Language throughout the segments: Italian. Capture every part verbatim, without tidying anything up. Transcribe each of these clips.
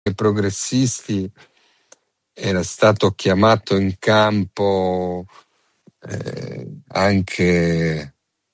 progressisti era stato chiamato in campo eh, anche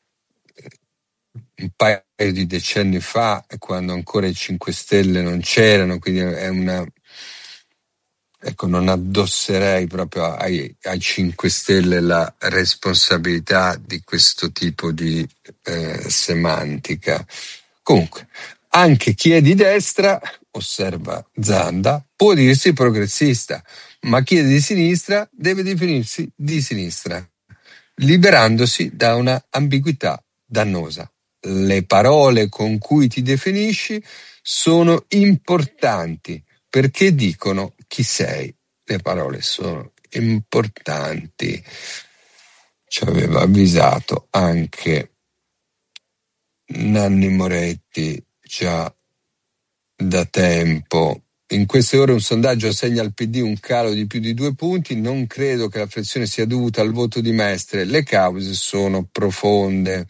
un paio di decenni fa, quando ancora i cinque Stelle non c'erano, quindi è una... Ecco, non addosserei proprio ai, ai cinque Stelle la responsabilità di questo tipo di eh, semantica. Comunque, anche chi è di destra, osserva Zanda, può dirsi progressista, ma chi è di sinistra deve definirsi di sinistra, liberandosi da una ambiguità dannosa. Le parole con cui ti definisci sono importanti perché dicono chi sei. Le parole sono importanti. Ci aveva avvisato anche Nanni Moretti già da tempo. In queste ore un sondaggio assegna al P D un calo di più di due punti. Non credo che la flessione sia dovuta al voto di Mestre. Le cause sono profonde.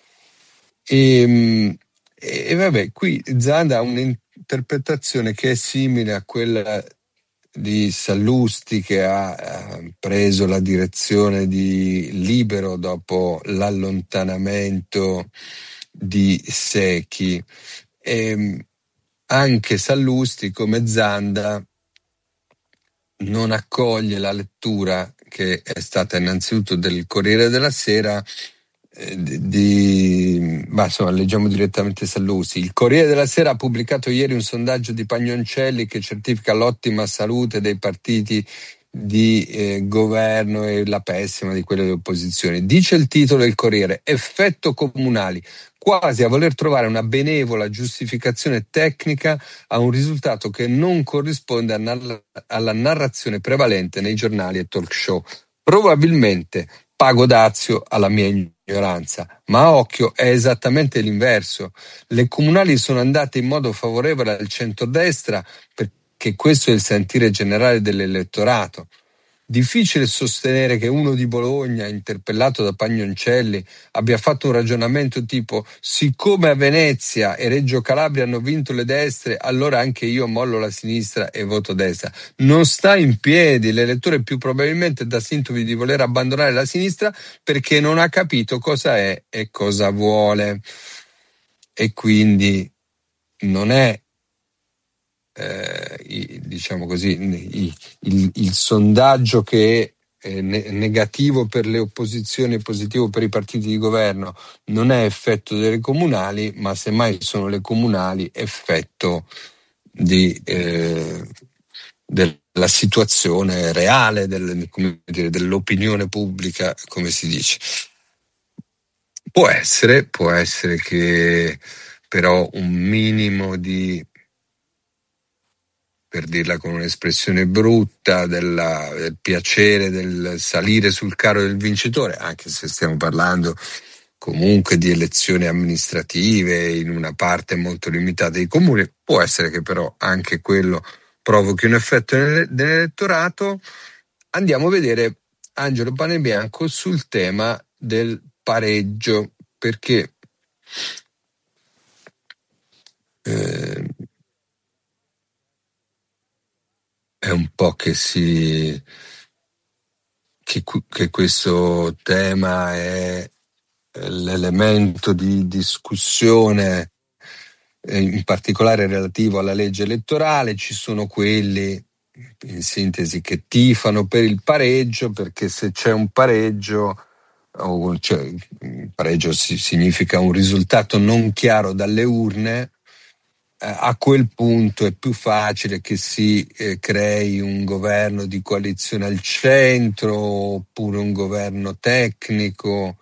E, e vabbè, qui Zanda ha un'interpretazione che è simile a quella di Sallusti, che ha, ha preso la direzione di Libero dopo l'allontanamento di Secchi. E anche Sallusti, come Zanda, non accoglie la lettura che è stata innanzitutto del Corriere della Sera eh, di, di ma insomma leggiamo direttamente Sallusti. Il Corriere della Sera ha pubblicato ieri un sondaggio di Pagnoncelli che certifica l'ottima salute dei partiti di eh, governo e la pessima di quelle dell'opposizione. Dice il titolo del Corriere: effetto comunali, quasi a voler trovare una benevola giustificazione tecnica a un risultato che non corrisponde alla narrazione prevalente nei giornali e talk show. Probabilmente pago dazio alla mia ignoranza, ma a occhio è esattamente l'inverso. Le comunali sono andate in modo favorevole al centrodestra perché questo è il sentire generale dell'elettorato. Difficile sostenere che uno di Bologna, interpellato da Pagnoncelli, abbia fatto un ragionamento tipo: siccome a Venezia e Reggio Calabria hanno vinto le destre, allora anche io mollo la sinistra e voto destra. Non sta in piedi. L'elettore più probabilmente dà sintomi di voler abbandonare la sinistra perché non ha capito cosa è e cosa vuole. E quindi non è Eh, diciamo così, il, il, il sondaggio che è negativo per le opposizioni e positivo per i partiti di governo non è effetto delle comunali, ma semmai sono le comunali effetto di, eh, della situazione reale del, come dire, dell'opinione pubblica, come si dice. Può essere, può essere che però un minimo di, per dirla con un'espressione brutta, della, del piacere del salire sul carro del vincitore, anche se stiamo parlando comunque di elezioni amministrative in una parte molto limitata dei comuni, può essere che però anche quello provochi un effetto nell'elettorato. Andiamo a vedere Angelo Panebianco sul tema del pareggio, perché eh, è un po' che si che, che questo tema è l'elemento di discussione, in particolare relativo alla legge elettorale. Ci sono quelli, in sintesi, che tifano per il pareggio, perché se c'è un pareggio, o cioè, il pareggio significa un risultato non chiaro dalle urne, a quel punto è più facile che si eh, crei un governo di coalizione al centro oppure un governo tecnico.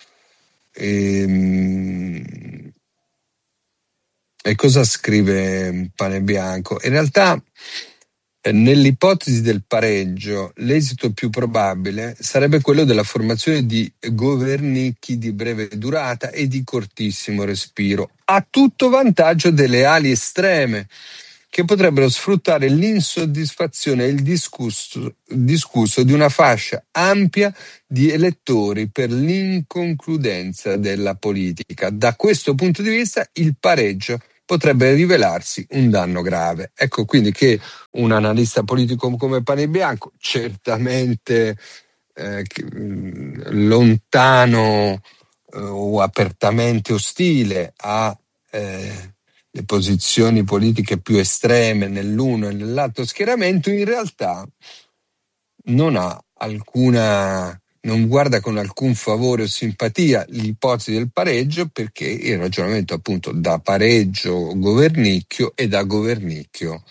E, e cosa scrive Panebianco? In realtà, eh, nell'ipotesi del pareggio, l'esito più probabile sarebbe quello della formazione di governicchi di breve durata e di cortissimo respiro, a tutto vantaggio delle ali estreme, che potrebbero sfruttare l'insoddisfazione e il discusso, discusso di una fascia ampia di elettori per l'inconcludenza della politica. Da questo punto di vista, il pareggio potrebbe rivelarsi un danno grave. Ecco quindi che un analista politico come Panebianco, certamente eh, che, mh, lontano eh, o apertamente ostile a eh, le posizioni politiche più estreme nell'uno e nell'altro schieramento, in realtà non ha alcuna, non guarda con alcun favore o simpatia l'ipotesi del pareggio, perché il ragionamento appunto da pareggio governicchio e da governicchio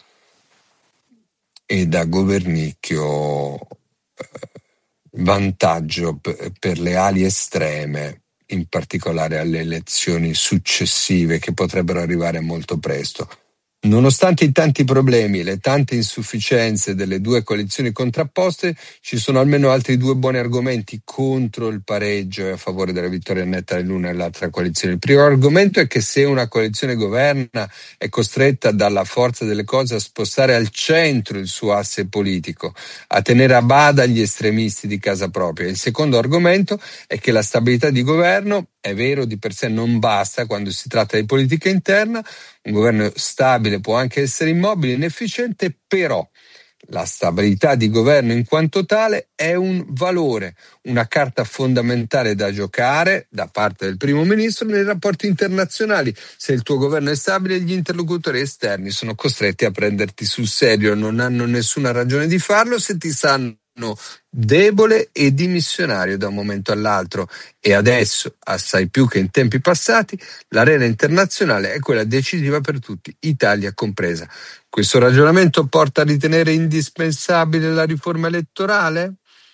e da governicchio eh, vantaggio p- per le ali estreme, in particolare alle elezioni successive che potrebbero arrivare molto presto. Nonostante i tanti problemi e le tante insufficienze delle due coalizioni contrapposte, ci sono almeno altri due buoni argomenti contro il pareggio e a favore della vittoria netta dell'una e dell'altra coalizione. Il primo argomento è che se una coalizione governa è costretta dalla forza delle cose a spostare al centro il suo asse politico, a tenere a bada gli estremisti di casa propria. Il secondo argomento è che la stabilità di governo, è vero, di per sé non basta quando si tratta di politica interna. Un governo stabile può anche essere immobile, inefficiente, però la stabilità di governo in quanto tale è un valore, una carta fondamentale da giocare da parte del primo ministro nei rapporti internazionali. Se il tuo governo è stabile, gli interlocutori esterni sono costretti a prenderti sul serio, non hanno nessuna ragione di farlo se ti sanno debole e dimissionario da un momento all'altro. E adesso, assai più che in tempi passati, l'arena internazionale è quella decisiva per tutti, Italia compresa. Questo ragionamento porta a ritenere indispensabile la riforma elettorale?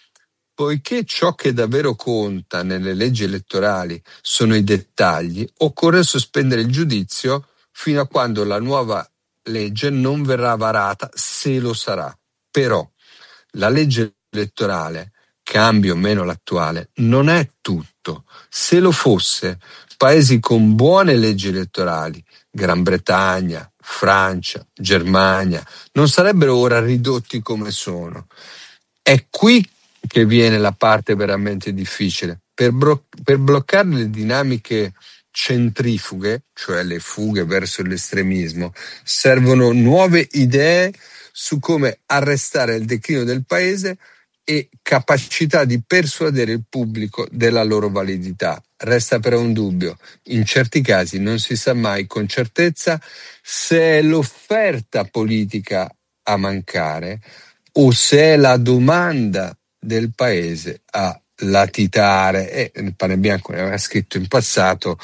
Poiché ciò che davvero conta nelle leggi elettorali sono i dettagli, occorre sospendere il giudizio fino a quando la nuova legge non verrà varata, se lo sarà. Però la legge elettorale, cambia o meno l'attuale, non è tutto. Se lo fosse, paesi con buone leggi elettorali, Gran Bretagna, Francia, Germania, non sarebbero ora ridotti come sono. È qui che viene la parte veramente difficile. Per, bro- per bloccare le dinamiche centrifughe, cioè le fughe verso l'estremismo, servono nuove idee su come arrestare il declino del paese e capacità di persuadere il pubblico della loro validità. Resta però un dubbio: in certi casi non si sa mai con certezza se è l'offerta politica a mancare o se è la domanda del paese a latitare. E il Panebianco ne aveva scritto in passato,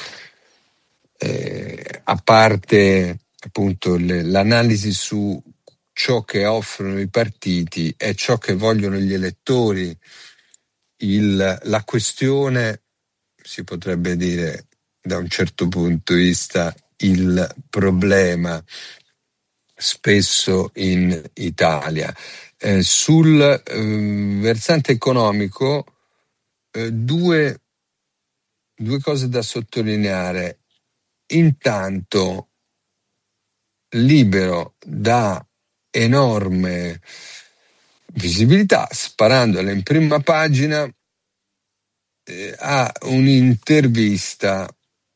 eh, a parte appunto le, l'analisi su ciò che offrono i partiti e ciò che vogliono gli elettori, il, la questione, si potrebbe dire da un certo punto di vista, il problema spesso in Italia. Eh, sul eh, versante economico, eh, due, due cose da sottolineare. Intanto, Libero dà enorme visibilità, sparandola in prima pagina, eh, a un'intervista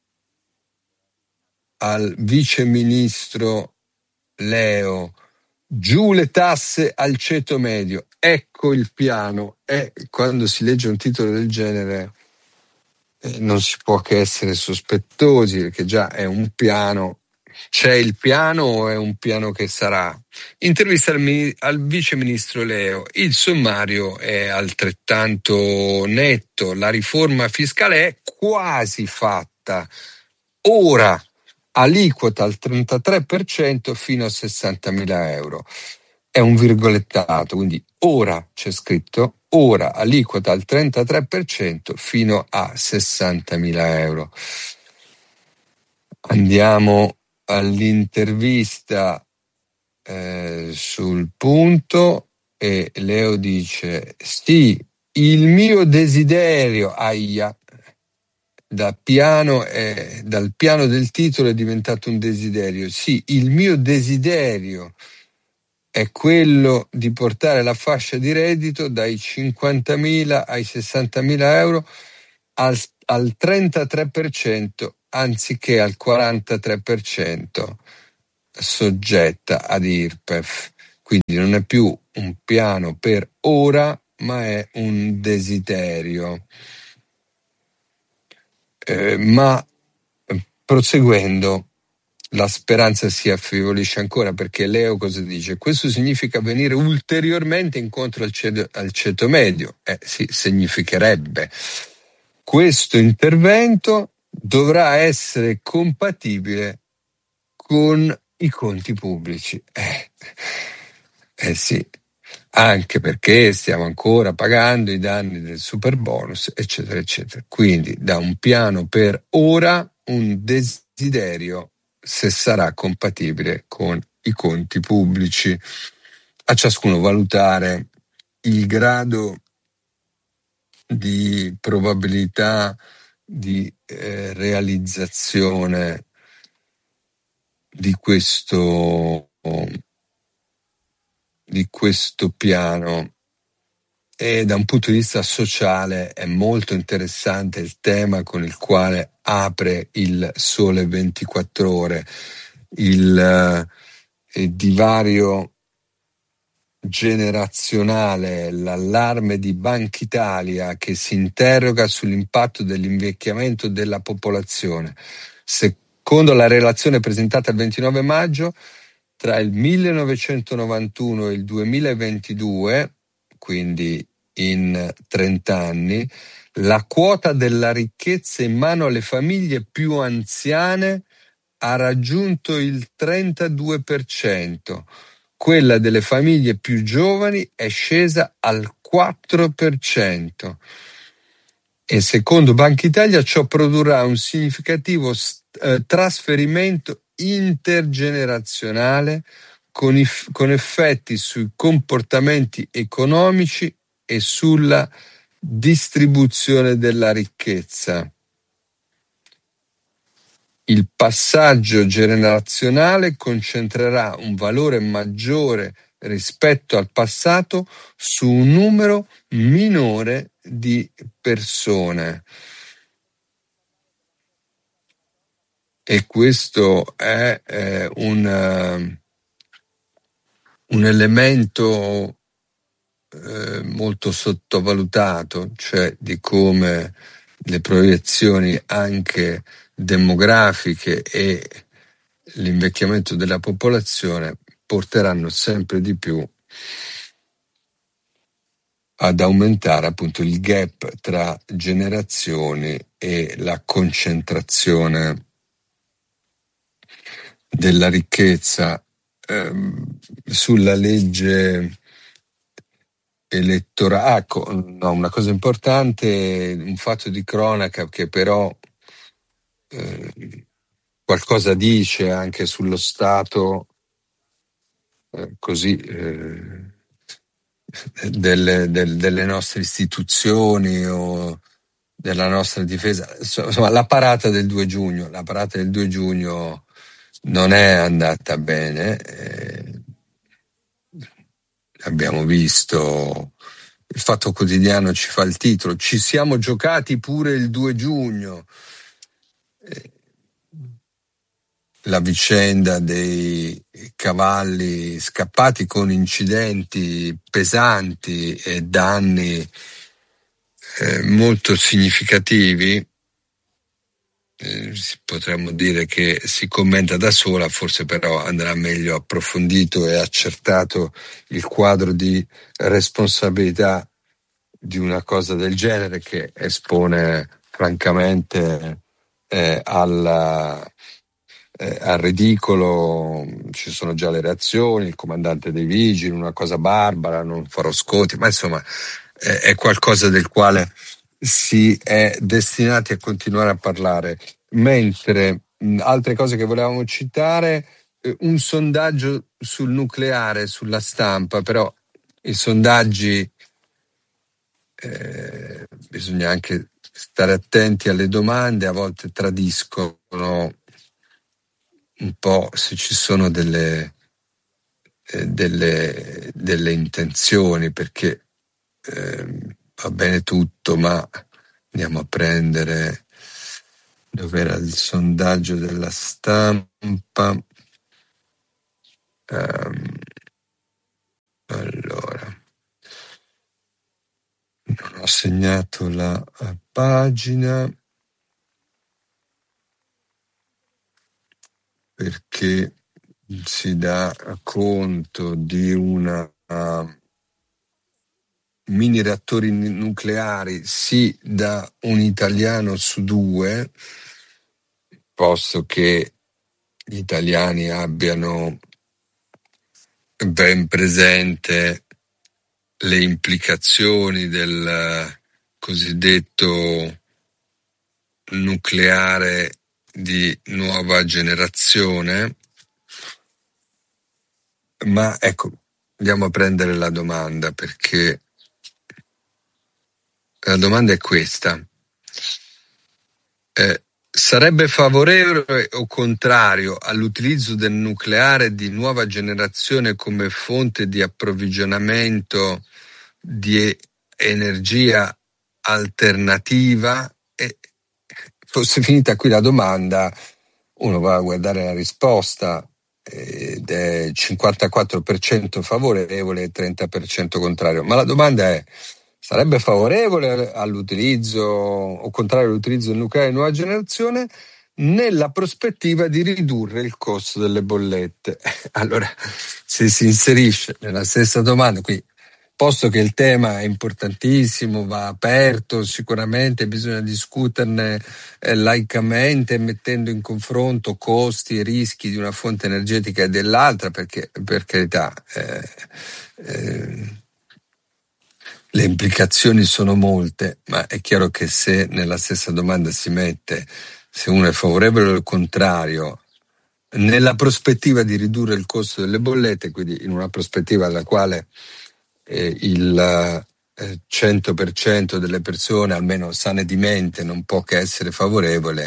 al vice ministro Leo. Giù le tasse al ceto medio, ecco il piano. E quando si legge un titolo del genere eh, non si può che essere sospettosi, perché già è un piano. C'è il piano o è un piano che sarà? Intervista al, mi- al vice ministro Leo. Il sommario è altrettanto netto. La riforma fiscale è quasi fatta. Ora, aliquota al trentatré per cento fino a sessantamila euro. È un virgolettato, quindi ora c'è scritto, ora aliquota al trentatré per cento fino a sessantamila euro. Andiamo all'intervista eh, sul punto, e Leo dice: sì, il mio desiderio, aia, da piano è, dal piano del titolo è diventato un desiderio. Sì, il mio desiderio è quello di portare la fascia di reddito dai cinquantamila ai sessantamila euro al, al trentatré per cento anziché al quarantatré per cento soggetta ad I R P E F. Quindi non è più un piano per ora, ma è un desiderio. Eh, ma proseguendo, la speranza si affievolisce ancora, perché Leo cosa dice? Questo significa venire ulteriormente incontro al, ceto, al ceto medio. Eh sì, significherebbe. Questo intervento dovrà essere compatibile con i conti pubblici. Eh, eh sì, anche perché stiamo ancora pagando i danni del super bonus, eccetera, eccetera. Quindi da un piano per ora, un desiderio, se sarà compatibile con i conti pubblici. A ciascuno valutare il grado di probabilità di eh, realizzazione di questo di questo piano. E da un punto di vista sociale è molto interessante il tema con il quale apre il Sole ventiquattro Ore, il, il divario generazionale, l'allarme di Banca Italia che si interroga sull'impatto dell'invecchiamento della popolazione. Secondo la relazione presentata il ventinove maggio, tra il millenovecentonovantuno e il duemilaventidue, quindi in trenta anni, la quota della ricchezza in mano alle famiglie più anziane ha raggiunto il trentadue per cento. Quella delle famiglie più giovani è scesa al quattro per cento. E secondo Banca Italia ciò produrrà un significativo eh, trasferimento intergenerazionale con, if- con effetti sui comportamenti economici e sulla distribuzione della ricchezza. Il passaggio generazionale concentrerà un valore maggiore rispetto al passato su un numero minore di persone. E questo è eh, un, uh, un elemento eh, molto sottovalutato, cioè di come le proiezioni anche demografiche e l'invecchiamento della popolazione porteranno sempre di più ad aumentare appunto il gap tra generazioni e la concentrazione della ricchezza. Ehm, sulla legge elettorale, ecco, no, una cosa importante, un fatto di cronaca che però eh, qualcosa dice anche sullo stato eh, così eh, delle, del- delle nostre istituzioni o della nostra difesa. Insomma, la parata del due giugno, la parata del due giugno non è andata bene. eh, abbiamo visto, il Fatto Quotidiano ci fa il titolo, ci siamo giocati pure il due giugno. Eh, la vicenda dei cavalli scappati con incidenti pesanti e danni eh, molto significativi, eh, potremmo dire che si commenta da sola, forse però andrà meglio approfondito e accertato il quadro di responsabilità di una cosa del genere, che espone francamente eh, alla eh, al ridicolo. Ci sono già le reazioni, il comandante dei vigili, una cosa barbara, non farò scoti, ma insomma eh, è qualcosa del quale si è destinati a continuare a parlare. Mentre mh, altre cose che volevamo citare, eh, un sondaggio sul nucleare sulla stampa, però i sondaggi eh, bisogna anche stare attenti alle domande, a volte tradiscono un po' se ci sono delle, eh, delle, delle intenzioni, perché eh, va bene tutto, ma andiamo a prendere Dov'era il sondaggio della stampa? Ehm, allora, non ho segnato la eh, pagina perché si dà conto di una uh, mini reattori nucleari sì da un italiano su due, posto che gli italiani abbiano ben presente le implicazioni del cosiddetto nucleare di nuova generazione. Ma ecco, andiamo a prendere la domanda, perché la domanda è questa. Eh, sarebbe favorevole o contrario all'utilizzo del nucleare di nuova generazione come fonte di approvvigionamento di energia alternativa? E fosse finita qui la domanda, uno va a guardare la risposta ed è cinquantaquattro per cento favorevole e trenta per cento contrario. Ma la domanda è: sarebbe favorevole all'utilizzo o contrario all'utilizzo del nucleare di nuova generazione nella prospettiva di ridurre il costo delle bollette? Allora, se si inserisce nella stessa domanda, qui, posto che il tema è importantissimo, va aperto, sicuramente bisogna discuterne eh, laicamente, mettendo in confronto costi e rischi di una fonte energetica e dell'altra, perché per carità eh, eh, le implicazioni sono molte, ma è chiaro che se nella stessa domanda si mette se uno è favorevole o il contrario nella prospettiva di ridurre il costo delle bollette, quindi in una prospettiva alla quale eh, il eh, cento per cento delle persone, almeno sane di mente, non può che essere favorevole,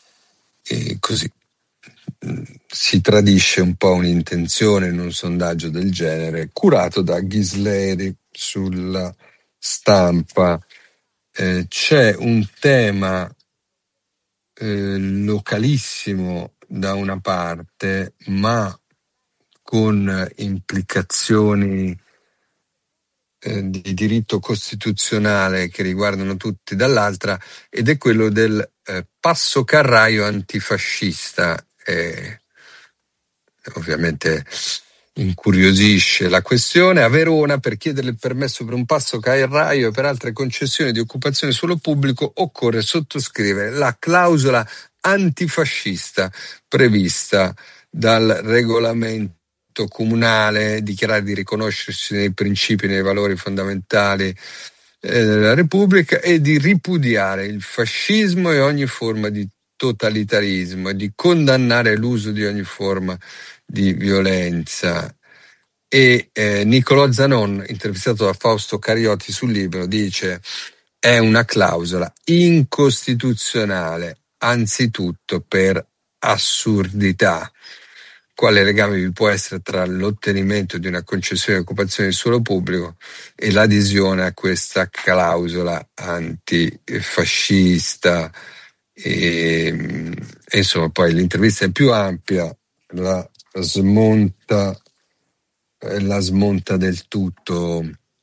e così mh, si tradisce un po' un'intenzione in un sondaggio del genere curato da Ghisleri sulla stampa. Eh, c'è un tema eh, localissimo da una parte, ma con implicazioni eh, di diritto costituzionale che riguardano tutti dall'altra, ed è quello del eh, passo carraio antifascista. Eh, ovviamente incuriosisce la questione. A Verona, per chiedere il permesso per un passo carraio e per altre concessioni di occupazione suolo pubblico, occorre sottoscrivere la clausola antifascista prevista dal regolamento comunale, dichiarare di riconoscersi nei principi e nei valori fondamentali eh, della Repubblica e di ripudiare il fascismo e ogni forma di totalitarismo e di condannare l'uso di ogni forma di violenza. E eh, Niccolò Zanon, intervistato da Fausto Cariotti sul Libero, dice: è una clausola incostituzionale, anzitutto per assurdità. Quale legame vi può essere tra l'ottenimento di una concessione di occupazione di suolo pubblico e l'adesione a questa clausola antifascista? E, e insomma, poi l'intervista è più ampia, la smonta, la smonta del tutto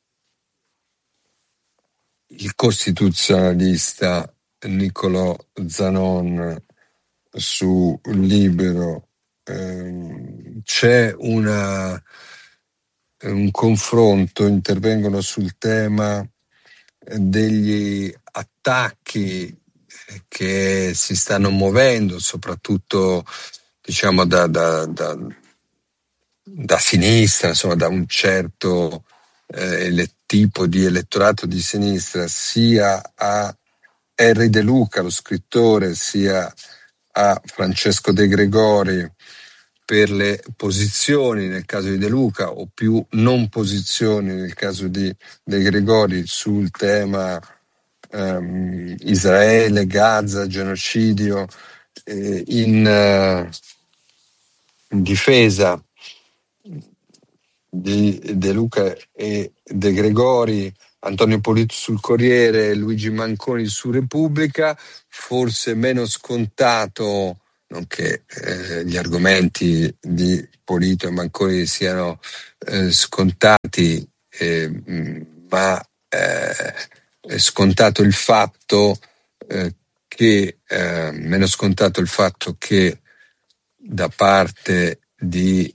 il costituzionalista Niccolò Zanon su Libero. Eh, c'è una, un confronto, intervengono sul tema degli attacchi che si stanno muovendo, soprattutto diciamo da, da, da, da sinistra, insomma da un certo eh, tipo di elettorato di sinistra, sia a Erri De Luca, lo scrittore, sia a Francesco De Gregori, per le posizioni nel caso di De Luca o più non posizioni nel caso di De Gregori sul tema um, Israele, Gaza, genocidio, eh, in, uh, in difesa di De Luca e De Gregori, Antonio Polito sul Corriere, Luigi Manconi su Repubblica. Forse meno scontato, non che eh, gli argomenti di Polito e Manconi siano eh, scontati, eh, ma eh, è scontato il fatto eh, che eh, meno scontato il fatto che da parte di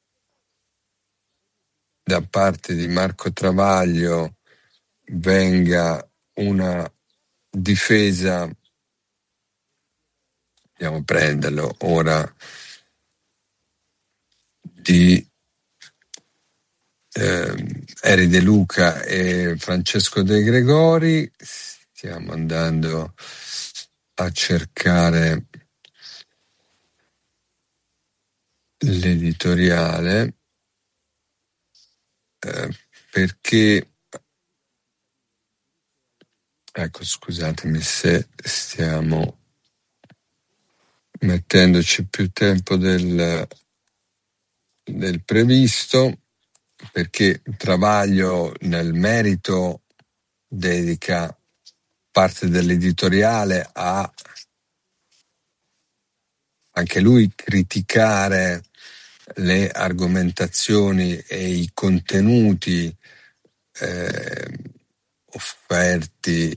da parte di Marco Travaglio venga una difesa, andiamo a prenderlo ora, di eh, Eri De Luca e Francesco De Gregori. Stiamo andando a cercare l'editoriale eh, perché ecco, scusatemi se stiamo mettendoci più tempo del, del previsto, perché Travaglio nel merito dedica parte dell'editoriale a anche lui criticare le argomentazioni e i contenuti eh, offerti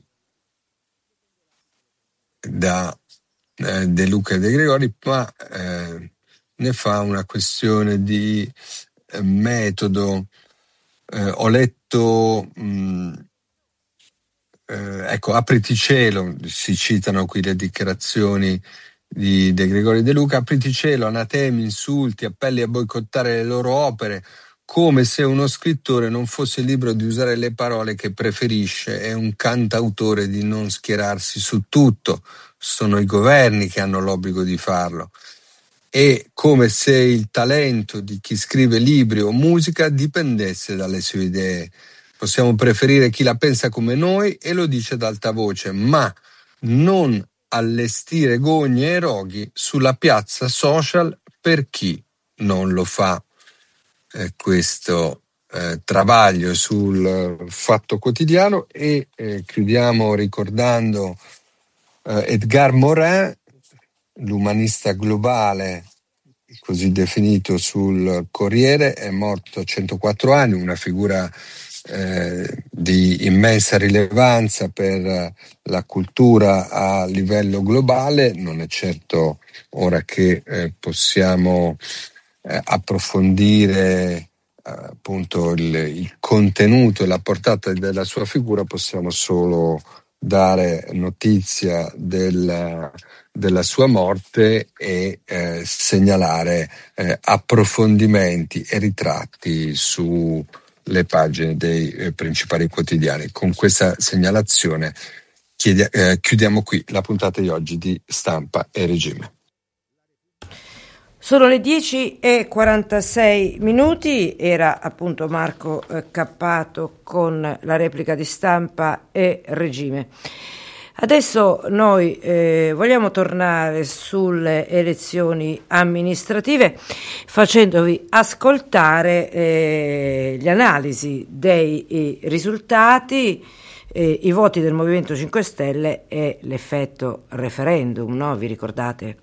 da eh, De Luca e De Gregori, ma eh, ne fa una questione di eh, metodo. Eh, ho letto mh, eh, ecco, apriti cielo, si citano qui le dichiarazioni di De Gregori De Luca: apriti cielo, anatemi, insulti, appelli a boicottare le loro opere, come se uno scrittore non fosse libero di usare le parole che preferisce e un cantautore di non schierarsi su tutto. Sono i governi che hanno l'obbligo di farlo. E come se il talento di chi scrive libri o musica dipendesse dalle sue idee. Possiamo preferire chi la pensa come noi e lo dice ad alta voce, ma non allestire gogne e roghi sulla piazza social per chi non lo fa. Eh, questo eh, Travaglio sul Fatto Quotidiano. E eh, chiudiamo ricordando eh, Edgar Morin, l'umanista globale così definito sul Corriere. È morto a centoquattro anni, una figura eh, di immensa rilevanza per la cultura a livello globale. Non è certo ora che eh, possiamo eh, approfondire eh, appunto il, il contenuto e la portata della sua figura, possiamo solo dare notizia del, della sua morte e eh, segnalare eh, approfondimenti e ritratti sulle pagine dei eh, principali quotidiani. Con questa segnalazione chiedi- eh, chiudiamo qui la puntata di oggi di Stampa e Regime. Sono le dieci e quarantasei minuti, era appunto Marco eh, Cappato con la replica di Stampa e Regime. Adesso noi eh, vogliamo tornare sulle elezioni amministrative facendovi ascoltare eh, le analisi dei i risultati, eh, i voti del Movimento cinque Stelle e l'effetto referendum, no? Vi ricordate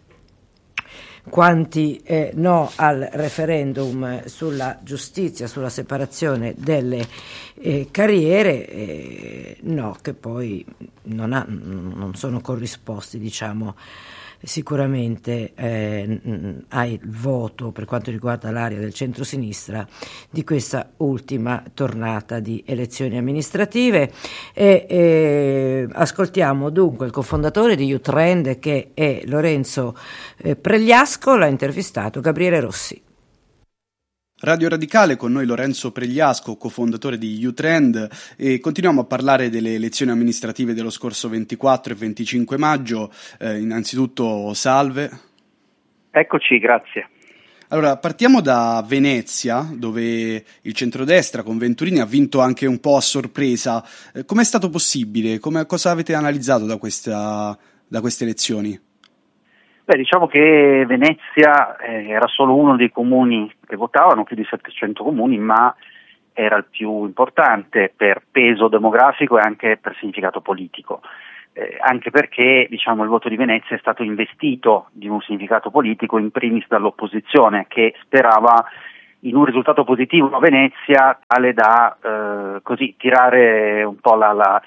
quanti eh, no al referendum sulla giustizia, sulla separazione delle eh, carriere, eh, no, che poi non, ha, non sono corrisposti, diciamo, sicuramente eh, al voto per quanto riguarda l'area del centro-sinistra di questa ultima tornata di elezioni amministrative. E eh, ascoltiamo dunque il cofondatore di Youtrend, che è Lorenzo eh, Pregliasco. L'ha intervistato Gabriele Rossi. Radio Radicale, con noi Lorenzo Pregliasco, cofondatore di Youtrend, e continuiamo a parlare delle elezioni amministrative dello scorso ventiquattro e venticinque maggio. Eh, innanzitutto salve. Eccoci, grazie. Allora, partiamo da Venezia, dove il centrodestra con Venturini ha vinto anche un po' a sorpresa. Eh, com'è stato possibile? Come, cosa avete analizzato da, questa, da queste elezioni? Beh, diciamo che Venezia eh, era solo uno dei comuni che votavano, più di settecento comuni, ma era il più importante per peso demografico e anche per significato politico. Eh, anche perché diciamo, il voto di Venezia è stato investito di un significato politico in primis dall'opposizione, che sperava in un risultato positivo a Venezia tale da eh, così tirare un po' la, la,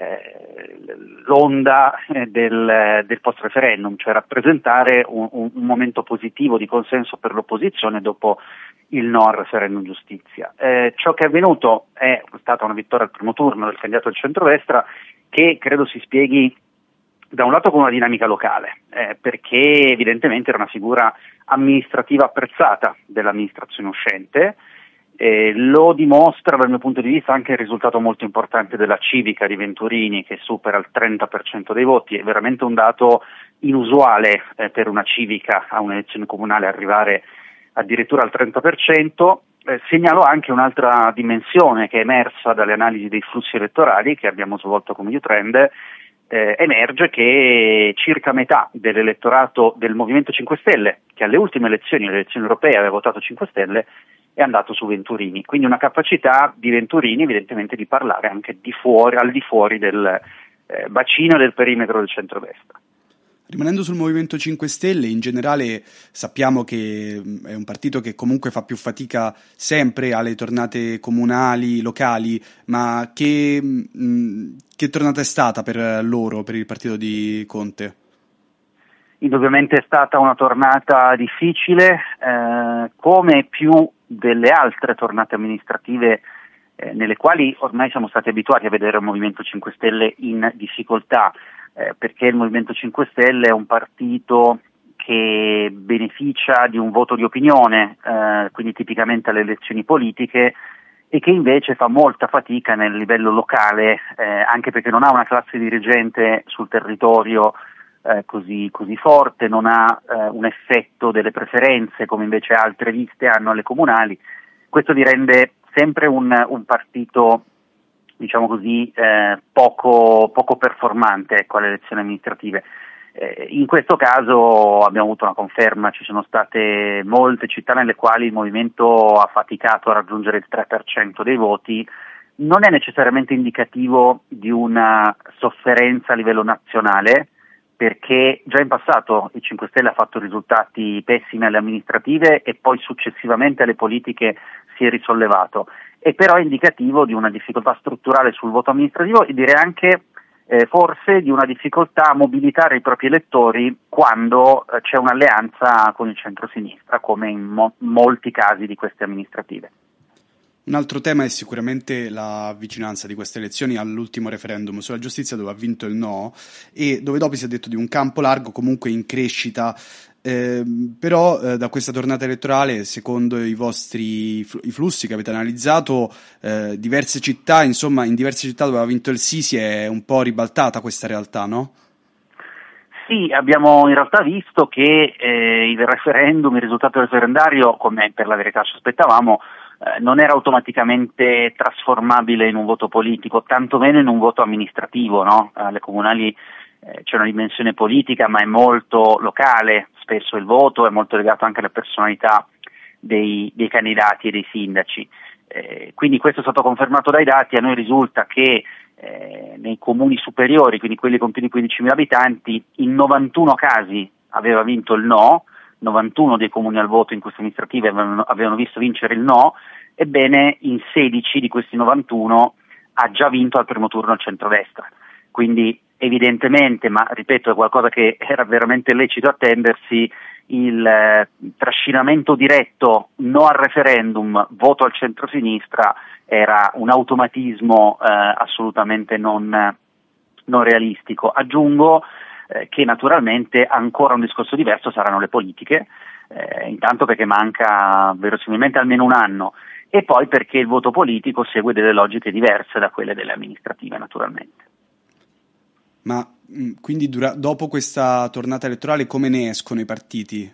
eh, l'onda del, del post referendum, cioè rappresentare un, un, un momento positivo di consenso per l'opposizione dopo il no al referendum giustizia. Eh, ciò che è avvenuto è stata una vittoria al primo turno del candidato del centrodestra, che credo si spieghi da un lato con una dinamica locale, eh, perché evidentemente era una figura amministrativa apprezzata dell'amministrazione uscente. Eh, lo dimostra dal mio punto di vista anche il risultato molto importante della civica di Venturini, che supera il trenta per cento dei voti. È veramente un dato inusuale eh, per una civica a un'elezione comunale arrivare addirittura al trenta per cento. Eh, segnalo anche un'altra dimensione che è emersa dalle analisi dei flussi elettorali che abbiamo svolto come U-Trend. Eh, emerge che circa metà dell'elettorato del Movimento cinque Stelle, che alle ultime elezioni, le elezioni europee, aveva votato cinque Stelle, è andato su Venturini. Quindi una capacità di Venturini evidentemente di parlare anche di fuori, al di fuori del eh, bacino e del perimetro del centrodestra. Rimanendo sul Movimento cinque Stelle, in generale sappiamo che è un partito che comunque fa più fatica sempre alle tornate comunali, locali, ma che, mh, che tornata è stata per loro, per il partito di Conte? Indubbiamente è stata una tornata difficile, eh, come più delle altre tornate amministrative eh, nelle quali ormai siamo stati abituati a vedere il Movimento cinque Stelle in difficoltà. Eh, perché il Movimento cinque Stelle è un partito che beneficia di un voto di opinione, eh, quindi tipicamente alle elezioni politiche, e che invece fa molta fatica nel livello locale, eh, anche perché non ha una classe dirigente sul territorio eh, così, così forte, non ha eh, un effetto delle preferenze come invece altre liste hanno alle comunali. Questo vi rende sempre un, un partito, diciamo così, eh, poco, poco performante, ecco, alle elezioni amministrative. Eh, in questo caso abbiamo avuto una conferma, ci sono state molte città nelle quali il movimento ha faticato a raggiungere il tre per cento dei voti. Non è necessariamente indicativo di una sofferenza a livello nazionale, perché già in passato il cinque Stelle ha fatto risultati pessimi alle amministrative e poi successivamente alle politiche si è risollevato. E però è indicativo di una difficoltà strutturale sul voto amministrativo e direi anche eh, forse di una difficoltà a mobilitare i propri elettori quando eh, c'è un'alleanza con il centro-sinistra, come in mo- molti casi di queste amministrative. Un altro tema è sicuramente la vicinanza di queste elezioni all'ultimo referendum sulla giustizia, dove ha vinto il no e dove dopo si è detto di un campo largo comunque in crescita. Eh, però eh, da questa tornata elettorale, secondo i vostri fl- i flussi che avete analizzato, eh, diverse città, insomma, in diverse città dove ha vinto il sì si è un po' ribaltata questa realtà, no? Sì, abbiamo in realtà visto che eh, il referendum, il risultato referendario, come per la verità sospettavamo, eh, non era automaticamente trasformabile in un voto politico, tantomeno in un voto amministrativo, no? Alle comunali eh, c'è una dimensione politica, ma è molto locale. Spesso il voto è molto legato anche alla personalità dei, dei candidati e dei sindaci. Eh, quindi questo è stato confermato dai dati. A noi risulta che eh, nei comuni superiori, quindi quelli con più di quindicimila abitanti, in novantuno casi aveva vinto il no, novantuno dei comuni al voto in queste amministrative avevano, avevano visto vincere il no, ebbene in sedici di questi novantuno ha già vinto al primo turno il centrodestra. Quindi evidentemente, ma ripeto, è qualcosa che era veramente lecito attendersi, il eh, trascinamento diretto no al referendum, voto al centro-sinistra era un automatismo eh, assolutamente non, non realistico. Aggiungo eh, che naturalmente ancora un discorso diverso saranno le politiche, eh, intanto perché manca verosimilmente almeno un anno e poi perché il voto politico segue delle logiche diverse da quelle delle amministrative naturalmente. Ma quindi dura- dopo questa tornata elettorale come ne escono i partiti?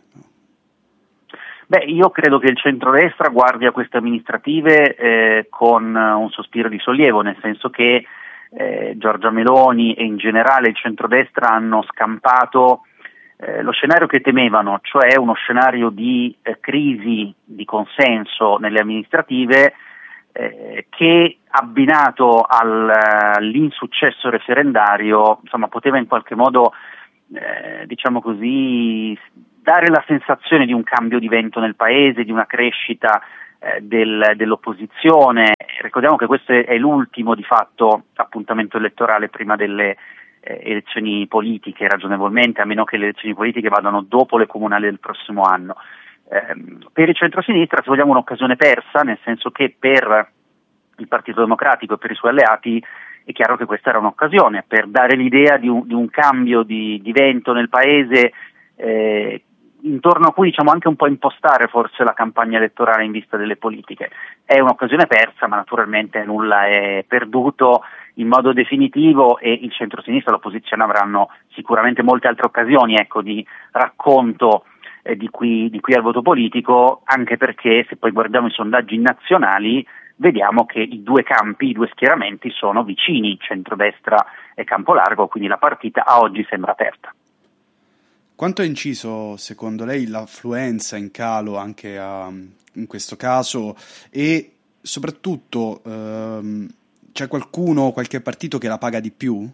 Beh, io credo che il centrodestra guardi a queste amministrative eh, con un sospiro di sollievo, nel senso che eh, Giorgia Meloni e in generale il centrodestra hanno scampato eh, lo scenario che temevano, cioè uno scenario di eh, crisi di consenso nelle amministrative, eh, che abbinato al, all'insuccesso referendario, insomma, poteva in qualche modo, eh, diciamo così, dare la sensazione di un cambio di vento nel paese, di una crescita eh, del, dell'opposizione. Ricordiamo che questo è l'ultimo di fatto appuntamento elettorale prima delle eh, elezioni politiche, ragionevolmente, a meno che le elezioni politiche vadano dopo le comunali del prossimo anno. Eh, per il centrosinistra, se vogliamo, un'occasione persa, nel senso che per il Partito Democratico e per i suoi alleati è chiaro che questa era un'occasione per dare l'idea di un, di un cambio di, di vento nel paese, eh, intorno a cui, diciamo, anche un po' impostare forse la campagna elettorale in vista delle politiche. È un'occasione persa, ma naturalmente nulla è perduto in modo definitivo, e il centrosinistra e l'opposizione avranno sicuramente molte altre occasioni, ecco, di racconto eh, di qui, di qui al voto politico, anche perché se poi guardiamo i sondaggi nazionali vediamo che i due campi, i due schieramenti sono vicini, centrodestra e campo largo, quindi la partita a oggi sembra aperta. Quanto ha inciso, secondo lei, l'affluenza in calo anche a, in questo caso, e soprattutto ehm, c'è qualcuno, qualche partito che la paga di più?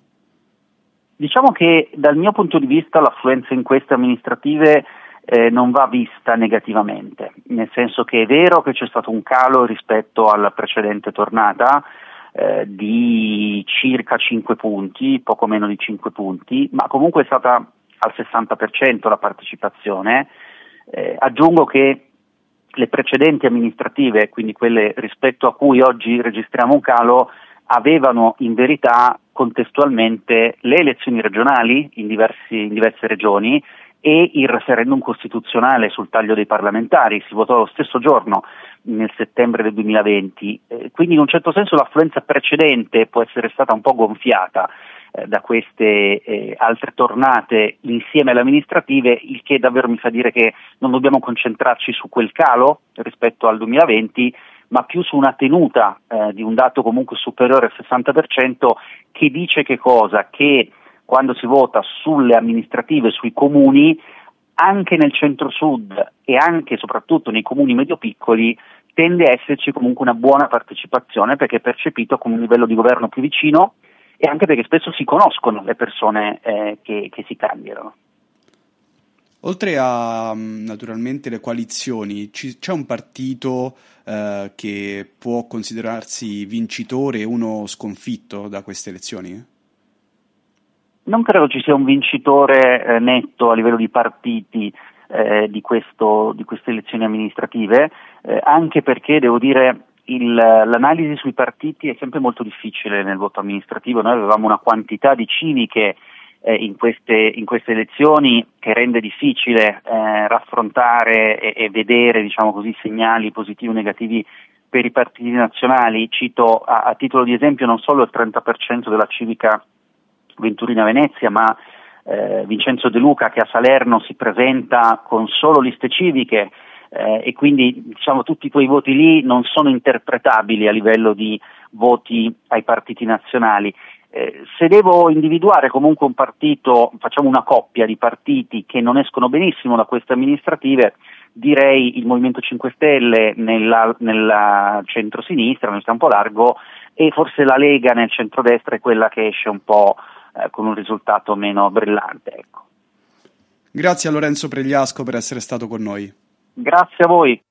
Diciamo che dal mio punto di vista l'affluenza in queste amministrative eh, non va vista negativamente, nel senso che è vero che c'è stato un calo rispetto alla precedente tornata eh, di circa cinque punti, poco meno di cinque punti, ma comunque è stata al sessanta per cento la partecipazione. Eh, aggiungo che le precedenti amministrative, quindi quelle rispetto a cui oggi registriamo un calo, avevano in verità contestualmente le elezioni regionali in, diversi, in diverse regioni e il referendum costituzionale sul taglio dei parlamentari. Si votò lo stesso giorno, nel settembre del duemilaventi, eh, quindi in un certo senso l'affluenza precedente può essere stata un po' gonfiata eh, da queste eh, altre tornate insieme alle amministrative, il che davvero mi fa dire che non dobbiamo concentrarci su quel calo rispetto al duemilaventi, ma più su una tenuta eh, di un dato comunque superiore al sessanta per cento, che dice che cosa? Che quando si vota sulle amministrative, sui comuni, anche nel centro-sud e anche e soprattutto nei comuni medio-piccoli, tende a esserci comunque una buona partecipazione, perché è percepito come un livello di governo più vicino e anche perché spesso si conoscono le persone eh, che, che si candidano. Oltre a naturalmente le coalizioni, ci, c'è un partito eh, che può considerarsi vincitore e uno sconfitto da queste elezioni? Non credo ci sia un vincitore eh, netto a livello di partiti eh, di, questo, di queste elezioni amministrative, eh, anche perché devo dire il, l'analisi sui partiti è sempre molto difficile nel voto amministrativo. Noi avevamo una quantità di civiche eh, in, queste, in queste elezioni che rende difficile eh, raffrontare e, e vedere, diciamo così, segnali positivi o negativi per i partiti nazionali. Cito a, a titolo di esempio non solo il trenta per cento della civica Venturina Venezia, ma eh, Vincenzo De Luca, che a Salerno si presenta con solo liste civiche, eh, e quindi, diciamo, tutti quei voti lì non sono interpretabili a livello di voti ai partiti nazionali. Eh, se devo individuare comunque un partito, facciamo una coppia di partiti che non escono benissimo da queste amministrative, direi il Movimento cinque Stelle nella, nella centrosinistra, nel campo largo, e forse la Lega nel centrodestra è quella che esce un po' eh, con un risultato meno brillante. Ecco. Grazie a Lorenzo Pregliasco per essere stato con noi. Grazie a voi.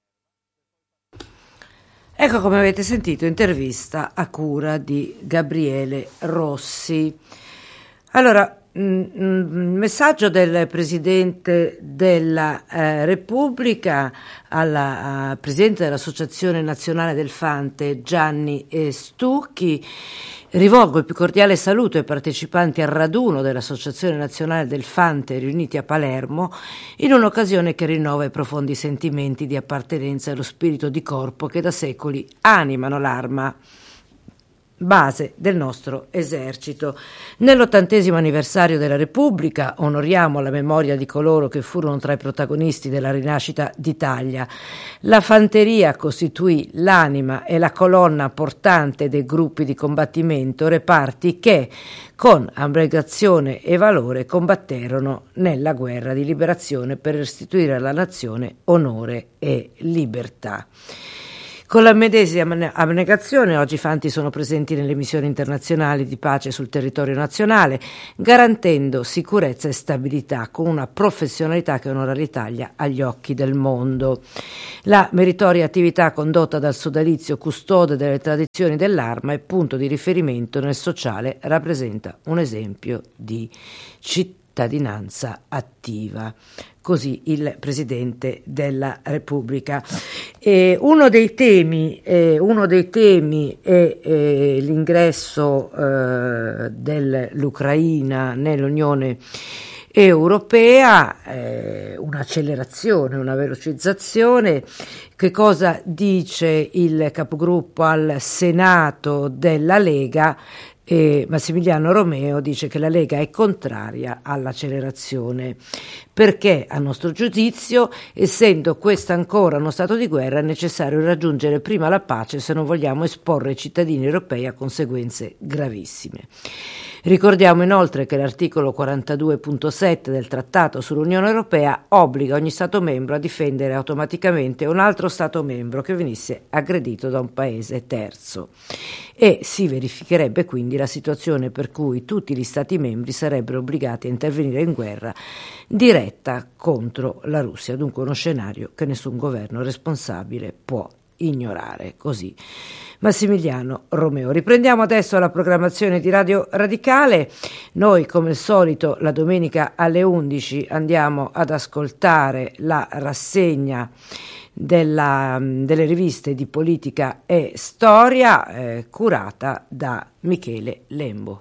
Ecco, come avete sentito, intervista a cura di Gabriele Rossi. Allora, il messaggio del Presidente della eh, Repubblica alla uh, Presidente dell'Associazione Nazionale del Fante, Gianni eh, Stucchi. Rivolgo il più cordiale saluto ai partecipanti al raduno dell'Associazione Nazionale del Fante riuniti a Palermo, in un'occasione che rinnova i profondi sentimenti di appartenenza allo spirito di corpo che da secoli animano l'Arma. base del nostro esercito. Nell'ottantesimo anniversario della Repubblica onoriamo la memoria di coloro che furono tra i protagonisti della rinascita d'Italia. La fanteria costituì l'anima e la colonna portante dei gruppi di combattimento, reparti che con abnegazione e valore combatterono nella guerra di liberazione per restituire alla nazione onore e libertà. Con la medesima abnegazione oggi i fanti sono presenti nelle missioni internazionali di pace sul territorio nazionale, garantendo sicurezza e stabilità con una professionalità che onora l'Italia agli occhi del mondo. La meritoria attività condotta dal sodalizio custode delle tradizioni dell'arma e punto di riferimento nel sociale rappresenta un esempio di cittadinanza attiva. Così il Presidente della Repubblica. E uno dei temi, eh, uno dei temi è eh, l'ingresso eh, dell'Ucraina nell'Unione Europea, eh, un'accelerazione, una velocizzazione. Che cosa dice il capogruppo al Senato della Lega? E Massimiliano Romeo dice che la Lega è contraria all'accelerazione perché, a nostro giudizio, essendo questa ancora uno stato di guerra, è necessario raggiungere prima la pace se non vogliamo esporre i cittadini europei a conseguenze gravissime. Ricordiamo inoltre che l'articolo quarantadue punto sette del Trattato sull'Unione Europea obbliga ogni Stato membro a difendere automaticamente un altro Stato membro che venisse aggredito da un paese terzo e si verificherebbe quindi la situazione per cui tutti gli Stati membri sarebbero obbligati a intervenire in guerra diretta contro la Russia, dunque uno scenario che nessun governo responsabile può ignorare. Così Massimiliano Romeo. Riprendiamo adesso la programmazione di Radio Radicale. Noi, come al solito, la domenica alle undici andiamo ad ascoltare la rassegna della, delle riviste di politica e storia eh, curata da Michele Lembo.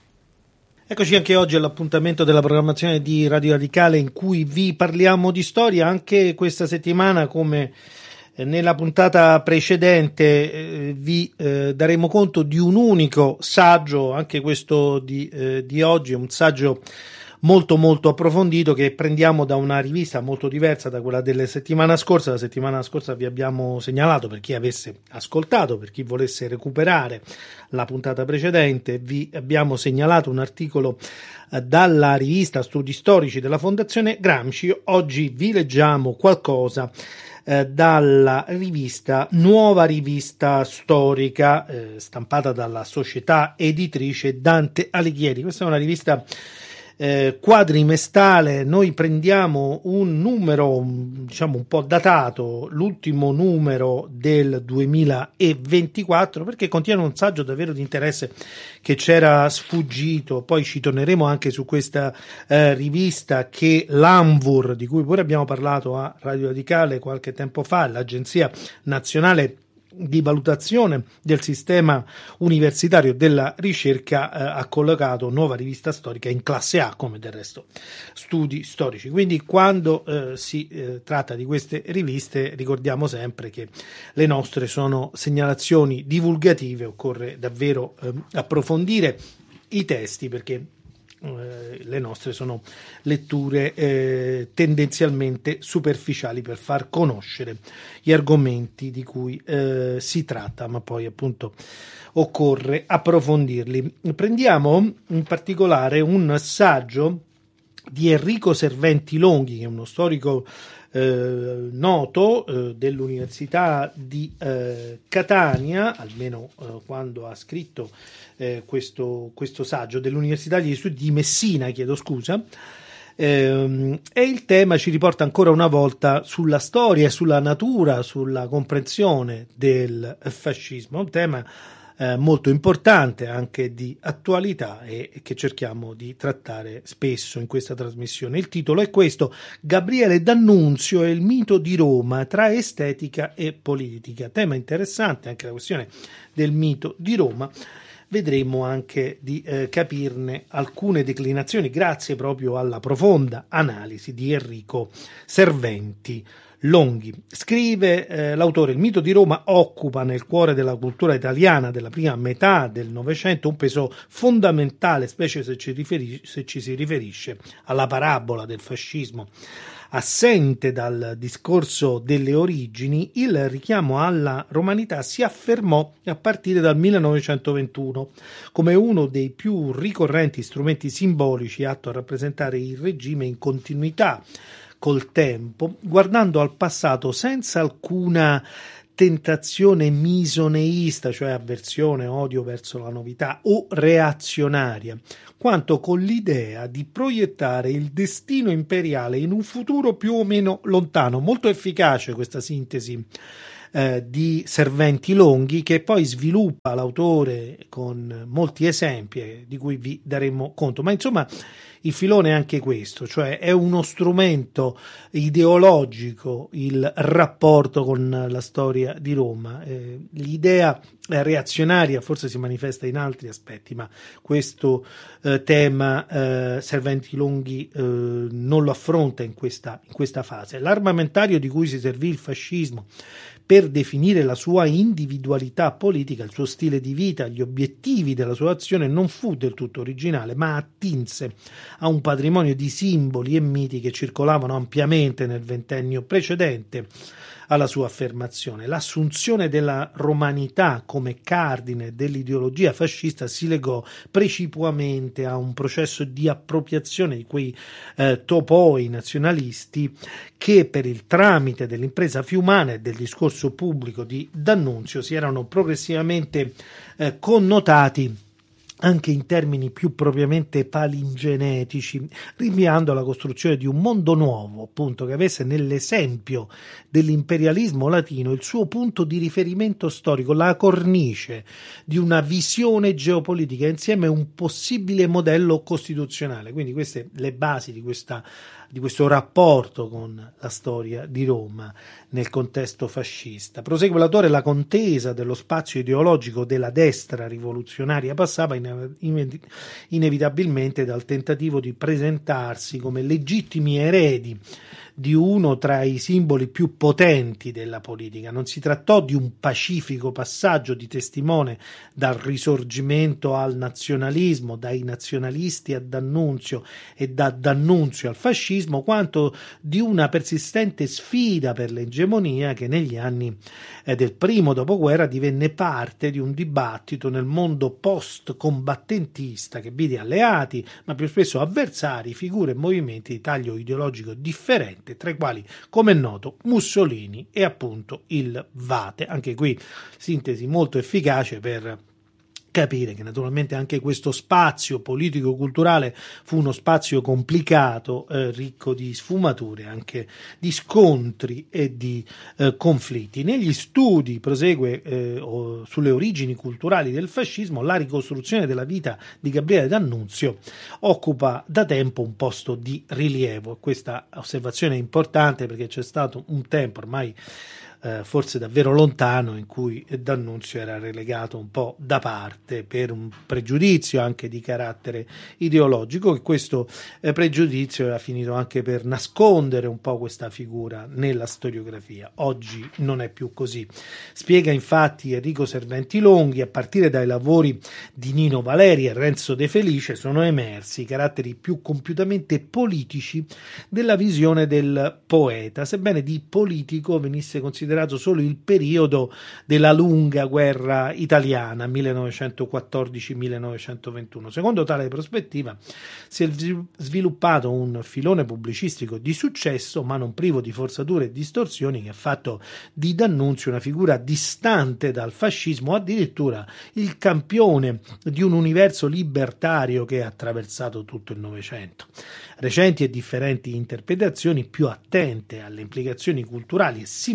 Eccoci anche oggi all'appuntamento della programmazione di Radio Radicale in cui vi parliamo di storia. Anche questa settimana, come nella puntata precedente, eh, vi eh, daremo conto di un unico saggio, anche questo di, eh, di oggi, un saggio molto molto approfondito che prendiamo da una rivista molto diversa da quella della settimana scorsa. La settimana scorsa vi abbiamo segnalato, per chi avesse ascoltato, per chi volesse recuperare la puntata precedente, vi abbiamo segnalato un articolo eh, dalla rivista Studi Storici della Fondazione Gramsci. Oggi vi leggiamo qualcosa Eh, dalla rivista Nuova Rivista Storica, eh, stampata dalla società editrice Dante Alighieri. Questa è una rivista eh, quadrimestale. Noi prendiamo un numero, diciamo, un po' datato, l'ultimo numero del duemilaventiquattro, perché contiene un saggio davvero di interesse che c'era sfuggito. Poi ci torneremo anche su questa eh, rivista che l'ANVUR, di cui pure abbiamo parlato a Radio Radicale qualche tempo fa, l'Agenzia Nazionale di Valutazione del Sistema Universitario della Ricerca, eh, ha collocato Nuova Rivista Storica in classe A, come del resto Studi Storici. Quindi quando eh, si eh, tratta di queste riviste ricordiamo sempre che le nostre sono segnalazioni divulgative, occorre davvero eh, approfondire i testi, perché eh, le nostre sono letture eh, tendenzialmente superficiali per far conoscere gli argomenti di cui eh, si tratta, ma poi appunto occorre approfondirli. Prendiamo in particolare un saggio di Enrico Serventi Longhi, che è uno storico eh, noto eh, dell'Università di eh, Catania, almeno eh, quando ha scritto eh, questo, questo saggio, dell'Università degli Studi di Messina, chiedo scusa. Eh, e il tema ci riporta ancora una volta sulla storia, sulla natura, sulla comprensione del fascismo, un tema Eh, molto importante, anche di attualità, e, e che cerchiamo di trattare spesso in questa trasmissione. Il titolo è questo: Gabriele D'Annunzio e il mito di Roma tra estetica e politica. Tema interessante anche la questione del mito di Roma. Vedremo anche di eh, capirne alcune declinazioni grazie proprio alla profonda analisi di Enrico Serventi Longhi. Scrive eh, l'autore: il mito di Roma occupa nel cuore della cultura italiana della prima metà del Novecento un peso fondamentale, specie se ci, riferi- se ci si riferisce alla parabola del fascismo. Assente dal discorso delle origini, il richiamo alla romanità si affermò a partire dal millenovecentoventuno come uno dei più ricorrenti strumenti simbolici atto a rappresentare il regime in continuità col tempo, guardando al passato senza alcuna tentazione misoneista, cioè avversione, odio verso la novità, o reazionaria, quanto con l'idea di proiettare il destino imperiale in un futuro più o meno lontano. Molto efficace questa sintesi eh, di Serventi Longhi, che poi sviluppa l'autore con molti esempi eh, di cui vi daremo conto. Ma insomma, il filone è anche questo, cioè è uno strumento ideologico il rapporto con la storia di Roma. Eh, l'idea reazionaria forse si manifesta in altri aspetti, ma questo eh, tema eh, Serventi Longhi eh, non lo affronta in questa, in questa fase. L'armamentario di cui si servì il fascismo per definire la sua individualità politica, il suo stile di vita, gli obiettivi della sua azione non fu del tutto originale, ma attinse a un patrimonio di simboli e miti che circolavano ampiamente nel ventennio precedente alla sua affermazione. L'assunzione della romanità come cardine dell'ideologia fascista si legò precipuamente a un processo di appropriazione di quei eh, topoi nazionalisti che per il tramite dell'impresa fiumana e del discorso pubblico di D'Annunzio si erano progressivamente eh, connotati anche in termini più propriamente palingenetici, rinviando alla costruzione di un mondo nuovo, appunto, che avesse nell'esempio dell'imperialismo latino il suo punto di riferimento storico, la cornice di una visione geopolitica, insieme a un possibile modello costituzionale. Quindi queste le basi di questa di questo rapporto con la storia di Roma nel contesto fascista. Prosegue l'autore: la contesa dello spazio ideologico della destra rivoluzionaria passava inevitabilmente dal tentativo di presentarsi come legittimi eredi di uno tra i simboli più potenti della politica. Non si trattò di un pacifico passaggio di testimone dal risorgimento al nazionalismo, dai nazionalisti a D'Annunzio e da D'Annunzio al fascismo, quanto di una persistente sfida per l'egemonia che negli anni eh, del primo dopoguerra divenne parte di un dibattito nel mondo post-combattentista che vide alleati, ma più spesso avversari, figure e movimenti di taglio ideologico differente, tra i quali, come è noto, Mussolini e appunto il Vate. Anche qui sintesi molto efficace per capire che naturalmente anche questo spazio politico-culturale fu uno spazio complicato, eh, ricco di sfumature, anche di scontri e di eh, conflitti. Negli studi, prosegue eh, o, sulle origini culturali del fascismo, la ricostruzione della vita di Gabriele D'Annunzio occupa da tempo un posto di rilievo. Questa osservazione è importante perché c'è stato un tempo ormai Eh, forse davvero lontano, in cui D'Annunzio era relegato un po' da parte per un pregiudizio anche di carattere ideologico, e questo eh, pregiudizio era finito anche per nascondere un po' questa figura nella storiografia. Oggi non è più così. Spiega infatti Enrico Serventi Longhi: a partire dai lavori di Nino Valeri e Renzo De Felice sono emersi i caratteri più compiutamente politici della visione del poeta, sebbene di politico venisse considerato solo il periodo della lunga guerra italiana millenovecentoquattordici millenovecentoventuno. Secondo tale prospettiva si è sviluppato un filone pubblicistico di successo, ma non privo di forzature e distorsioni, che ha fatto di D'Annunzio una figura distante dal fascismo, addirittura il campione di un universo libertario che ha attraversato tutto il Novecento. Recenti e differenti interpretazioni più attente alle implicazioni culturali e simboliche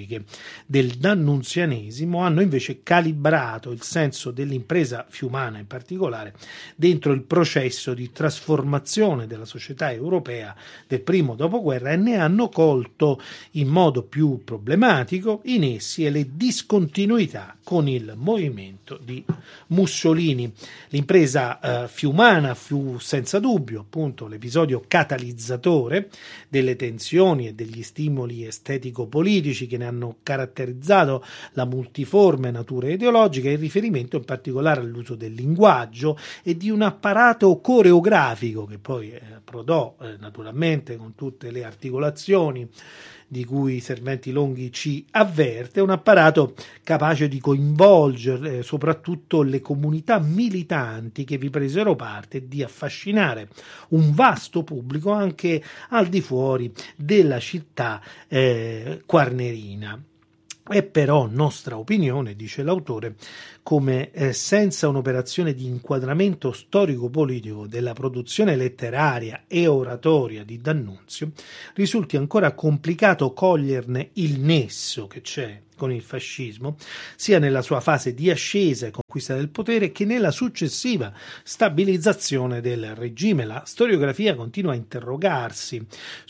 storiche del dannunzianesimo hanno invece calibrato il senso dell'impresa fiumana in particolare dentro il processo di trasformazione della società europea del primo dopoguerra e ne hanno colto in modo più problematico i nessi e le discontinuità con il movimento di Mussolini. L'impresa eh, fiumana fu senza dubbio appunto l'episodio catalizzatore delle tensioni e degli stimoli estetico-politici che ne hanno caratterizzato la multiforme natura ideologica, in riferimento in particolare all'uso del linguaggio e di un apparato coreografico che poi eh, approdò eh, naturalmente con tutte le articolazioni di cui Serventi Longhi ci avverte, un apparato capace di coinvolgere eh, soprattutto le comunità militanti che vi presero parte e di affascinare un vasto pubblico anche al di fuori della città eh, quarnerina. È però nostra opinione, dice l'autore, come eh, senza un'operazione di inquadramento storico-politico della produzione letteraria e oratoria di D'Annunzio risulti ancora complicato coglierne il nesso che c'è con il fascismo, sia nella sua fase di ascesa e conquista del potere che nella successiva stabilizzazione del regime. La storiografia continua a interrogarsi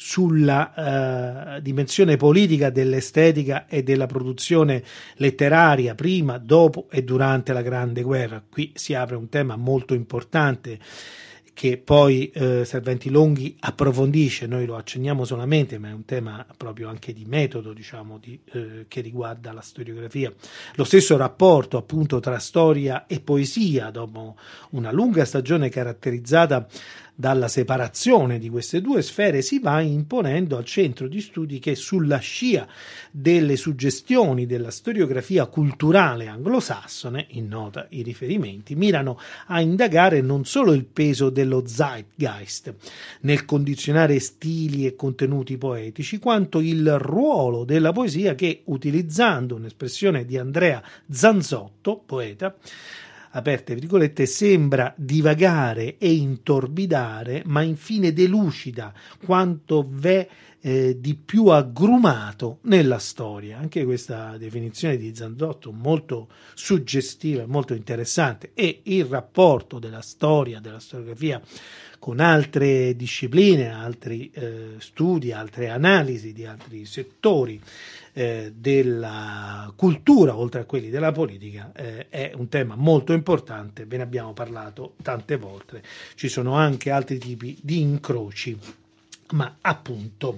sulla eh, dimensione politica dell'estetica e della produzione letteraria prima, dopo e durante la Grande Guerra. Qui si apre un tema molto importante che poi eh, Serventi Longhi approfondisce, noi lo accenniamo solamente, ma è un tema proprio anche di metodo, diciamo, di, eh, che riguarda la storiografia. Lo stesso rapporto appunto tra storia e poesia, dopo una lunga stagione caratterizzata dalla separazione di queste due sfere, si va imponendo al centro di studi che, sulla scia delle suggestioni della storiografia culturale anglosassone, in nota i riferimenti, mirano a indagare non solo il peso dello zeitgeist nel condizionare stili e contenuti poetici, quanto il ruolo della poesia che, utilizzando un'espressione di Andrea Zanzotto, poeta, aperte virgolette, sembra divagare e intorbidare, ma infine delucida quanto v'è eh, di più aggrumato nella storia. Anche questa definizione di Zanzotto molto suggestiva e molto interessante, e il rapporto della storia, della storiografia con altre discipline, altri eh, studi, altre analisi di altri settori eh, della cultura, oltre a quelli della politica, eh, è un tema molto importante, ve ne abbiamo parlato tante volte. Ci sono anche altri tipi di incroci, ma appunto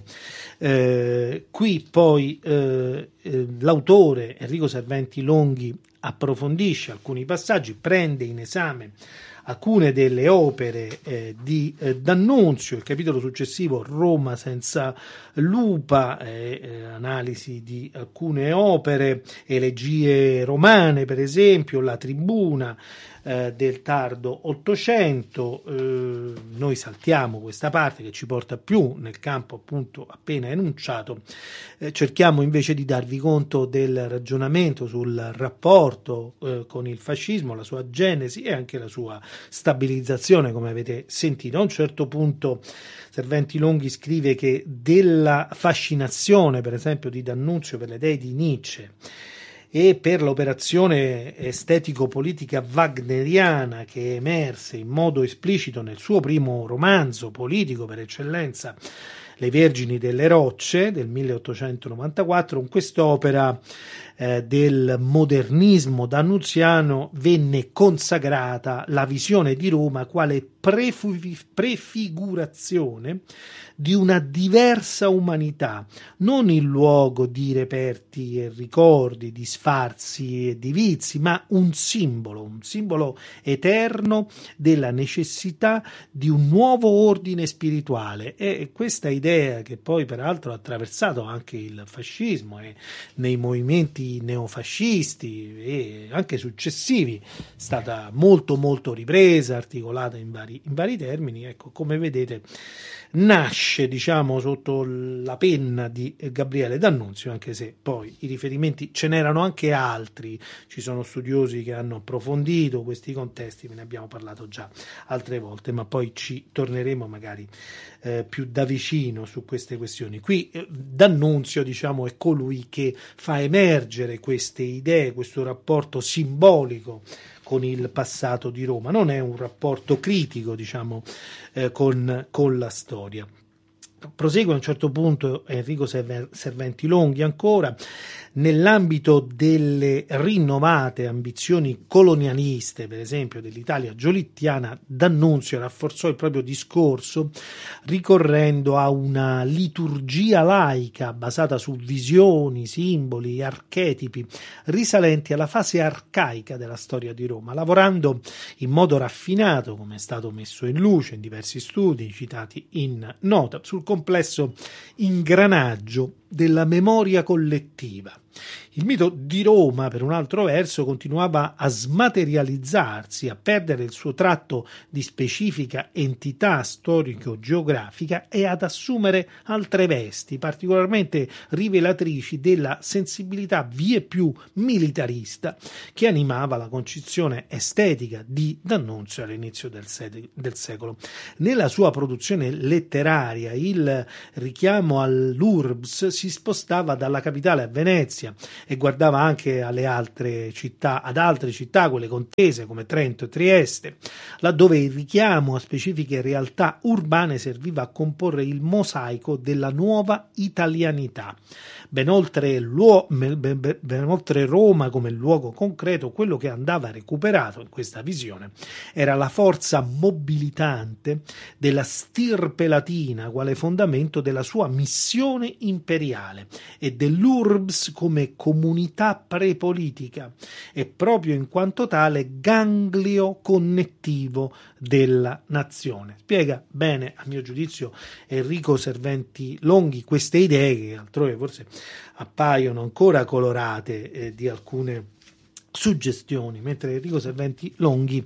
eh, qui poi eh, eh, l'autore Enrico Serventi Longhi approfondisce alcuni passaggi, prende in esame alcune delle opere eh, di eh, D'Annunzio. Il capitolo successivo, Roma senza lupa, eh, eh, analisi di alcune opere, elegie romane per esempio, La Tribuna eh, del tardo Ottocento. Eh, noi saltiamo questa parte che ci porta più nel campo appunto appena enunciato, eh, cerchiamo invece di darvi conto del ragionamento sul rapporto eh, con il fascismo, la sua genesi e anche la sua stabilizzazione, come avete sentito. A un certo punto Serventi Longhi scrive che della fascinazione, per esempio, di D'Annunzio per le idee di Nietzsche e per l'operazione estetico-politica wagneriana che emerse in modo esplicito nel suo primo romanzo politico per eccellenza, Le Vergini delle Rocce del milleottocentonovantaquattro, con quest'opera eh, del modernismo d'annunziano venne consacrata la visione di Roma quale prefi- prefigurazione di una diversa umanità, non il luogo di reperti e ricordi, di sfarzi e di vizi, ma un simbolo, un simbolo eterno della necessità di un nuovo ordine spirituale. E questa idea, che poi peraltro ha attraversato anche il fascismo e nei movimenti stati neofascisti e anche successivi, è stata molto molto ripresa, articolata in vari, in vari termini. Ecco, come vedete, nasce, diciamo, sotto la penna di Gabriele D'Annunzio, anche se poi i riferimenti ce n'erano anche altri, ci sono studiosi che hanno approfondito questi contesti, ve ne abbiamo parlato già altre volte, ma poi ci torneremo magari eh, più da vicino su queste questioni. Qui eh, D'Annunzio, diciamo, è colui che fa emergere queste idee, questo rapporto simbolico con il passato di Roma, non è un rapporto critico, diciamo, eh, con, con la storia. Prosegue a un certo punto Enrico Serventi Longhi ancora, nell'ambito delle rinnovate ambizioni colonialiste, per esempio dell'Italia giolittiana, D'Annunzio rafforzò il proprio discorso ricorrendo a una liturgia laica basata su visioni, simboli, archetipi risalenti alla fase arcaica della storia di Roma, lavorando in modo raffinato, come è stato messo in luce in diversi studi citati in nota, sul complesso ingranaggio della memoria collettiva. Il mito di Roma, per un altro verso, continuava a smaterializzarsi, a perdere il suo tratto di specifica entità storico-geografica e ad assumere altre vesti, particolarmente rivelatrici della sensibilità vie più militarista che animava la concezione estetica di D'Annunzio all'inizio del, se- del secolo. Nella sua produzione letteraria il richiamo all'urbs si spostava dalla capitale a Venezia e guardava anche alle altre città, ad altre città, quelle contese come Trento e Trieste, laddove il richiamo a specifiche realtà urbane serviva a comporre il mosaico della nuova italianità. Ben oltre, ben, ben, ben oltre Roma come luogo concreto, quello che andava recuperato in questa visione era la forza mobilitante della stirpe latina quale fondamento della sua missione imperiale e dell'urbs come comunità prepolitica e proprio in quanto tale ganglio connettivo della nazione. Spiega bene, a mio giudizio, Enrico Serventi Longhi queste idee che altrove forse appaiono ancora colorate eh, di alcune suggestioni, mentre Enrico Serventi Longhi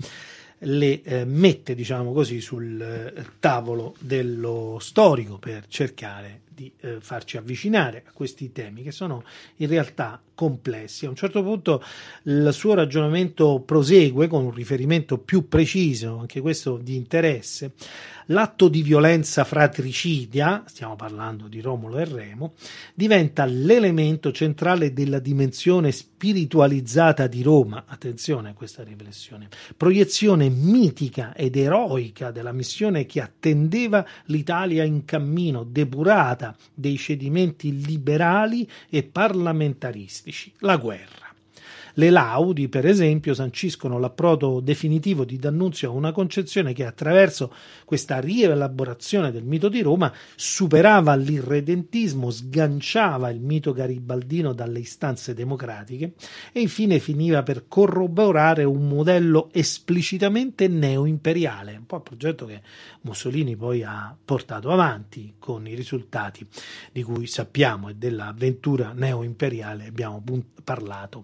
le eh, mette, diciamo così, sul eh, tavolo dello storico per cercare di eh, farci avvicinare a questi temi che sono in realtà complessi. A un certo punto il suo ragionamento prosegue con un riferimento più preciso, anche questo di interesse. L'atto di violenza fratricidia, stiamo parlando di Romolo e Remo, diventa l'elemento centrale della dimensione spiritualizzata di Roma. Attenzione a questa riflessione. Proiezione mitica ed eroica della missione che attendeva l'Italia in cammino, depurata dei cedimenti liberali e parlamentaristici, la guerra. Le laudi, per esempio, sanciscono l'approdo definitivo di D'Annunzio a una concezione che attraverso questa rielaborazione del mito di Roma superava l'irredentismo, sganciava il mito garibaldino dalle istanze democratiche e infine finiva per corroborare un modello esplicitamente neoimperiale, un po' il progetto che Mussolini poi ha portato avanti con i risultati di cui sappiamo e dell'avventura neoimperiale abbiamo parlato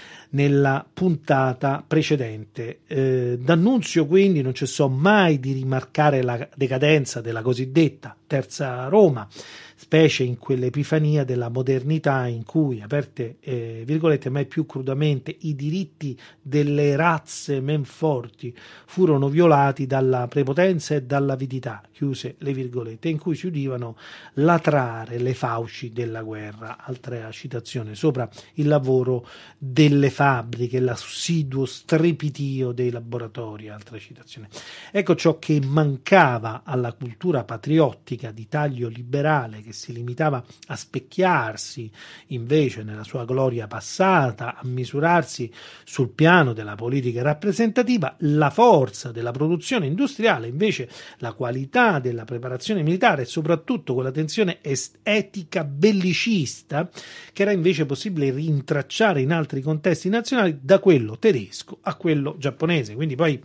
nella puntata precedente. Eh, D'Annunzio quindi non cessò mai di rimarcare la decadenza della cosiddetta Terza Roma, specie in quell'epifania della modernità in cui, aperte eh, virgolette, mai più crudamente, i diritti delle razze men forti furono violati dalla prepotenza e dall'avidità, chiuse le virgolette, in cui si udivano latrare le fauci della guerra. Altra citazione, sopra il lavoro delle fabbriche, l'assiduo strepitio dei laboratori, altra citazione. Ecco ciò che mancava alla cultura patriottica di taglio liberale che si limitava a specchiarsi invece nella sua gloria passata, a misurarsi sul piano della politica rappresentativa, la forza della produzione industriale, invece la qualità della preparazione militare e soprattutto quella tensione etica bellicista che era invece possibile rintracciare in altri contesti nazionali da quello tedesco a quello giapponese. Quindi poi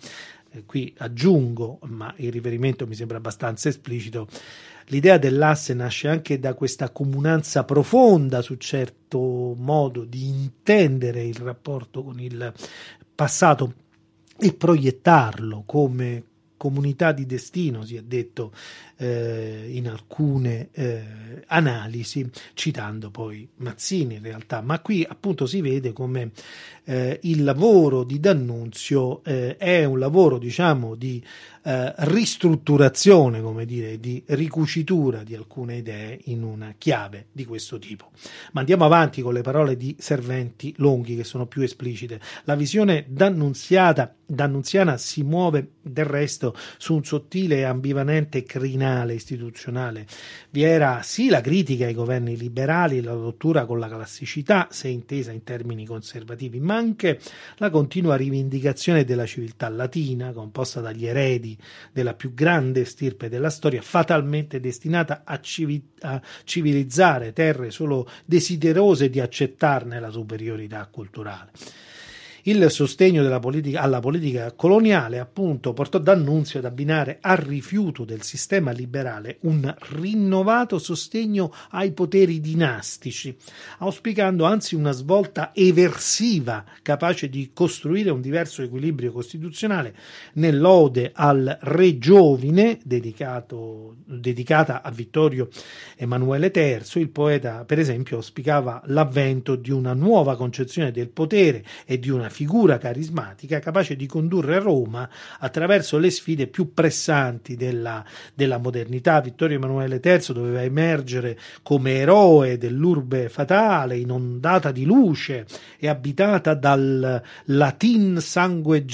eh, qui aggiungo, ma il riferimento mi sembra abbastanza esplicito, l'idea dell'asse nasce anche da questa comunanza profonda su certo modo di intendere il rapporto con il passato e proiettarlo come comunità di destino, si è detto eh, in alcune eh, analisi, citando poi Mazzini in realtà, ma qui appunto si vede come eh, il lavoro di D'Annunzio eh, è un lavoro, diciamo, di eh, ristrutturazione, come dire, di ricucitura di alcune idee in una chiave di questo tipo. Ma andiamo avanti con le parole di Serventi Longhi, che sono più esplicite. La visione d'annunziata d'annunziana si muove del resto su un sottile e ambivalente crinale istituzionale. Vi era sì la critica ai governi liberali e la rottura con la classicità, se intesa in termini conservativi, ma anche la continua rivendicazione della civiltà latina, composta dagli eredi della più grande stirpe della storia, fatalmente destinata a, civi- a civilizzare terre solo desiderose di accettarne la superiorità culturale. Il sostegno della politica, alla politica coloniale, appunto, portò D'Annunzio ad abbinare al rifiuto del sistema liberale un rinnovato sostegno ai poteri dinastici, auspicando anzi una svolta eversiva capace di costruire un diverso equilibrio costituzionale. Nell'Ode al Re Giovine, dedicato, dedicata a Vittorio Emanuele terzo, il poeta, per esempio, auspicava l'avvento di una nuova concezione del potere e di una figura carismatica capace di condurre Roma attraverso le sfide più pressanti della, della modernità. Vittorio Emanuele terzo doveva emergere come eroe dell'urbe fatale, inondata di luce e abitata dal latin sangueggiante